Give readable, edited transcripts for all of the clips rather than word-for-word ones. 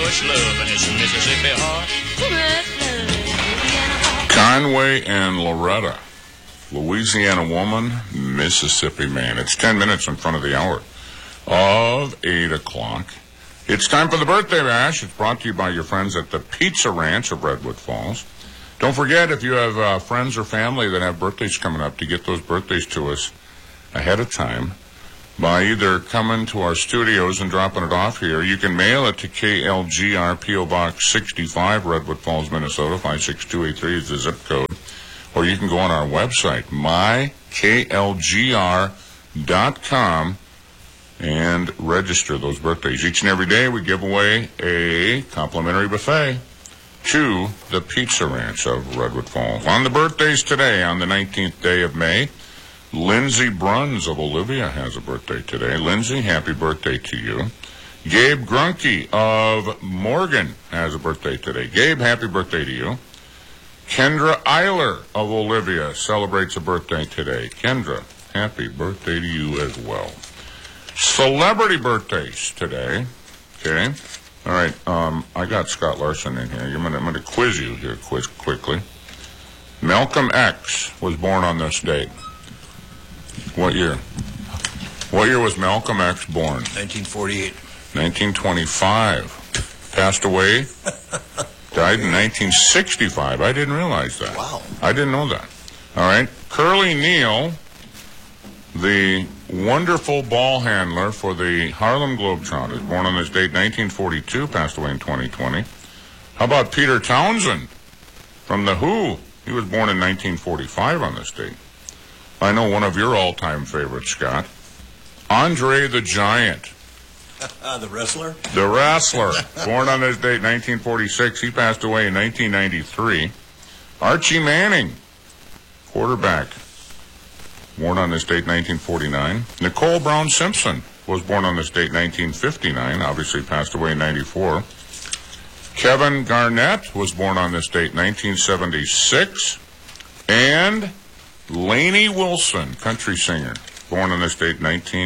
much love in his Mississippi heart. Conway and Loretta, Louisiana woman, Mississippi man. It's 10 minutes in front of the hour of 8 o'clock. It's time for the Birthday Bash. It's brought to you by your friends at the Pizza Ranch of Redwood Falls. Don't forget, if you have friends or family that have birthdays coming up, to get those birthdays to us ahead of time by either coming to our studios and dropping it off here. You can mail it to KLGR, P.O. Box 65, Redwood Falls, Minnesota, 56283 is the zip code. Or you can go on our website, myklgr.com, and register those birthdays. Each and every day we give away a complimentary buffet to the Pizza Ranch of Redwood Falls. On the birthdays today, on the 19th day of May, Lindsay Bruns of Olivia has a birthday today. Lindsay, happy birthday to you. Gabe Grunke of Morgan has a birthday today. Gabe, happy birthday to you. Kendra Eiler of Olivia celebrates a birthday today. Kendra, happy birthday to you as well. Celebrity birthdays today. Okay. All right. I got Scott Larson in here. I'm going to quiz you here quickly. Malcolm X was born on this date. What year? What year was Malcolm X born? 1948. 1925. Passed away. Died in 1965. I didn't realize that. Wow. I didn't know that. All right. Curly Neal, the wonderful ball handler for the Harlem Globetrotters, born on this date, 1942, passed away in 2020. How about Peter Townsend from The Who? He was born in 1945 on this date. I know one of your all-time favorites, Scott. Andre the Giant. The wrestler? The wrestler. Born on this date, 1946. He passed away in 1993. Archie Manning, quarterback. Born on this date, 1949. Nicole Brown Simpson was born on this date, 1959. Obviously passed away in 94. Kevin Garnett was born on this date, 1976. And Lainey Wilson, country singer, born on this date,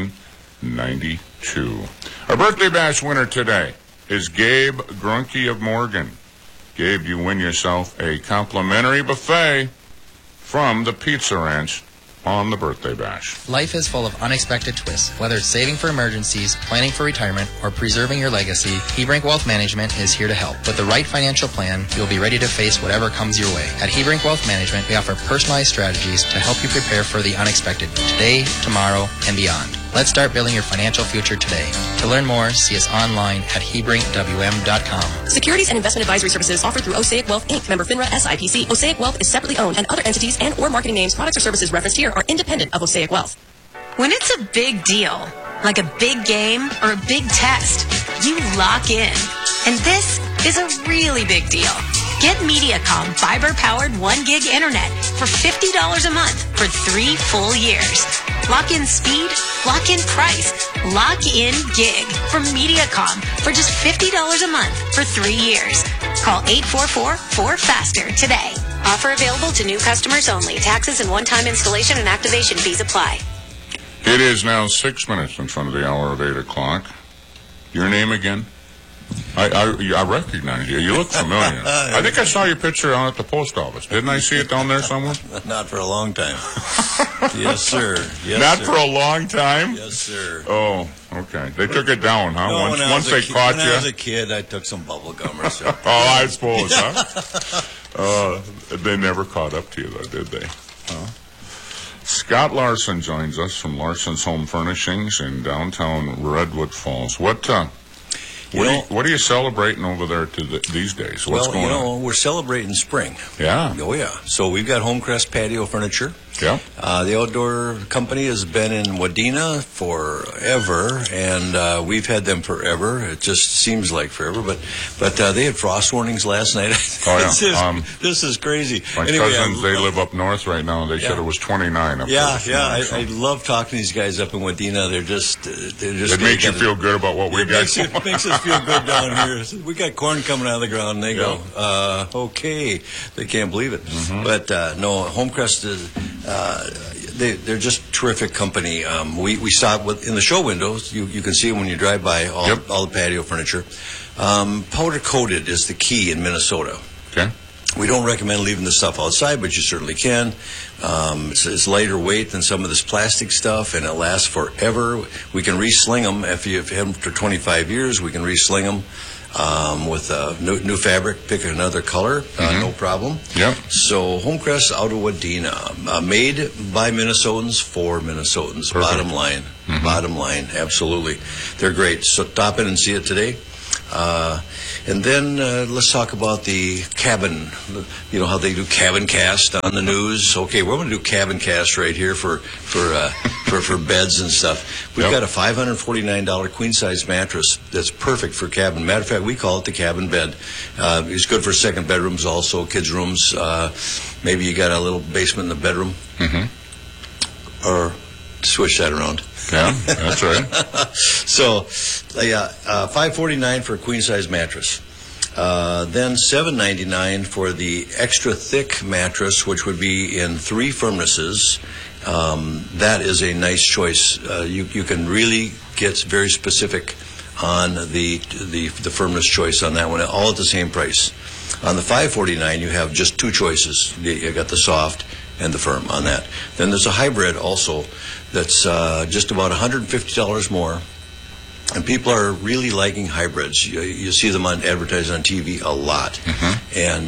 1992. Our Birthday Bash winner today is Gabe Grunke of Morgan. Gabe, you win yourself a complimentary buffet from the Pizza Ranch on the Birthday Bash. Life is full of unexpected twists. Whether it's saving for emergencies, planning for retirement, or preserving your legacy, Hebrink Wealth Management is here to help. With the right financial plan, you'll be ready to face whatever comes your way. At Hebrink Wealth Management, we offer personalized strategies to help you prepare for the unexpected today, tomorrow, and beyond. Let's start building your financial future today. To learn more, see us online at HebrinkWM.com. Securities and investment advisory services offered through Osaic Wealth, Inc., member FINRA SIPC. Osaic Wealth is separately owned, and other entities and or marketing names, products, or services referenced here are independent of Osaic Wealth. When it's a big deal, like a big game or a big test, you lock in. And this is a really big deal. Get Mediacom fiber-powered 1 gig internet for $50 a month for 3 full years. Lock in speed, lock in price, lock in gig from Mediacom for just $50 a month for 3 years. Call 844-4FASTER today. Offer available to new customers only. Taxes and one-time installation and activation fees apply. It is now 6 minutes in front of the hour of 8 o'clock. Your name again? I recognize you. You look familiar. I think I saw your picture out at the post office. Didn't I see it down there somewhere? Not for a long time. Yes, sir. Yes, Not sir. for a long time? Yes, sir. Oh, okay. They took it down, huh? No, Once they caught you? When I was a kid, I took some bubble gum or something. Oh, I suppose, huh? They never caught up to you, though, did they? Scott Larson joins us from Larson's Home Furnishings in downtown Redwood Falls. What are you celebrating over there these days? What's going on? We're celebrating spring. Yeah. Oh, yeah. So we've got Homecrest patio furniture. Yeah. The outdoor company has been in Wadena forever, and we've had them forever. It just seems like forever, but they had frost warnings last night. Oh, yeah. This is crazy. My cousins, they live up north right now. They said it was 29 up there. Yeah. I love talking to these guys up in Wadena. They're just. It makes you feel good about what we got. It makes us feel good down here. We got corn coming out of the ground, and they go, okay. They can't believe it. Mm-hmm. But no, Homecrest is. They're just terrific company. We saw it in the show windows. You can see them when you drive by, all the patio furniture. Powder coated is the key in Minnesota. Okay. We don't recommend leaving the stuff outside, but you certainly can. It's lighter weight than some of this plastic stuff, and it lasts forever. We can re-sling them. If you have them for 25 years, we can re-sling them with new fabric. Pick another color, no problem. Yep. So Homecrest out of Wadena, made by Minnesotans for Minnesotans. Perfect. Bottom line. Bottom line, absolutely. They're great. So stop in and see it today. And then let's talk about the cabin. You know how they do cabin cast on the news? Okay, we're going to do cabin cast right here for beds and stuff. We've got a $549 queen size mattress that's perfect for cabin. Matter of fact, we call it the cabin bed. It's good for second bedrooms, also kids' rooms. Maybe you got a little basement in the bedroom, or switch that around. Yeah, that's right. So, $549 for a queen size mattress. Then $799 for the extra thick mattress, which would be in 3 firmnesses. That is a nice choice. You can really get very specific on the firmness choice on that one, all at the same price. On the $549, you have just 2 choices. You got the soft and the firm on that. Then there's a hybrid also that's just about $150 more. And people are really liking hybrids. You see them advertised on TV a lot. And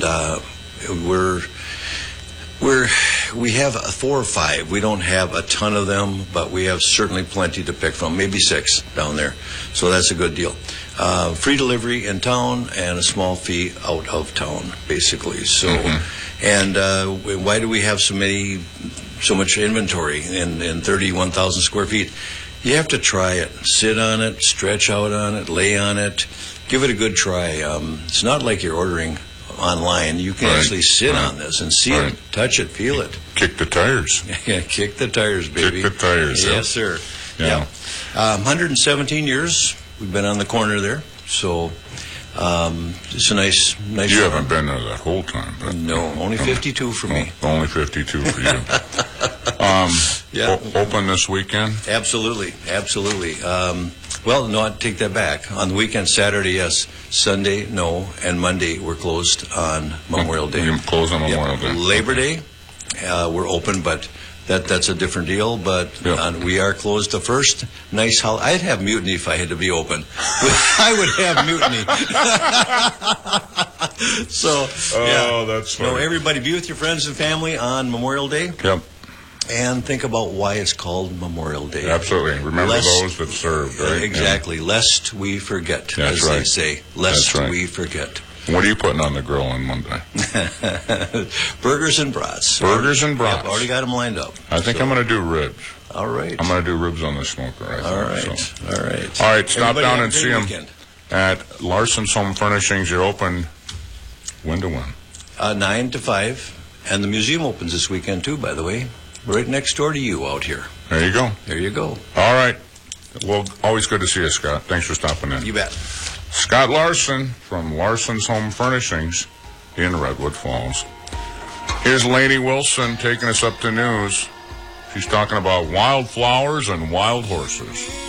we have 4 or 5. We don't have a ton of them, but we have certainly plenty to pick from. Maybe 6 down there. So that's a good deal. Free delivery in town and a small fee out of town, basically. So, and why do we have so much inventory in 31,000 square feet? You have to try it. Sit on it, stretch out on it, lay on it. Give it a good try. It's not like you're ordering online. You can actually sit on this and see it, touch it, feel it. Kick the tires. Yeah, kick the tires, baby. Kick the tires. Yes, sir. Yeah. 117 years we've been on the corner there. So it's a nice. You haven't been there that whole time. But no, only 52 for me. Only 52 for you. Open this weekend? Absolutely. Well, no, I'd take that back. On the weekend, Saturday, yes. Sunday, no. And Monday, we're closed on Memorial Day. You're closed on Memorial Day. Labor Day, we're open, but that's a different deal. But we are closed the first. Nice holiday. I'd have mutiny if I had to be open. I would have mutiny. So, that's funny. Everybody be with your friends and family on Memorial Day. Yep. And think about why it's called Memorial Day. Absolutely. Remember those that served, right? Exactly. Lest we forget, That's as right. they say. Lest we forget. What are you putting on the grill on Monday? Burgers and brats. Burgers and brats. Yep, already got them lined up. I think I'm going to do ribs. All right. I'm going to do ribs on the smoker. All right. All right. Stop down and see them at Larson's Home Furnishings. You're open when to when? 9 to 5. And the museum opens this weekend, too, by the way. Right next door to you out here. There you go. There you go. All right. Well, always good to see you, Scott. Thanks for stopping in. You bet. Scott Larson from Larson's Home Furnishings in Redwood Falls. Here's Lainey Wilson taking us up to news. She's talking about wildflowers and wild horses.